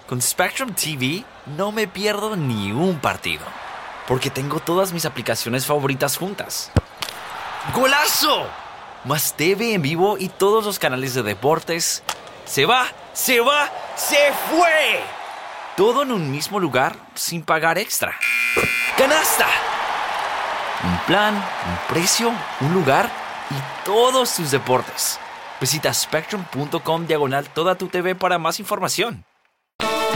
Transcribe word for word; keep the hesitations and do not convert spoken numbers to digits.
Con Spectrum T V no me pierdo ni un partido, porque tengo todas mis aplicaciones favoritas juntas. ¡Golazo! Más T V en vivo y todos los canales de deportes. ¡Se va! ¡Se va! ¡Se fue! Todo en un mismo lugar sin pagar extra. ¡Canasta! Un plan, un precio, un lugar y todos tus deportes. Visita spectrum punto com diagonal toda tu T V para más información.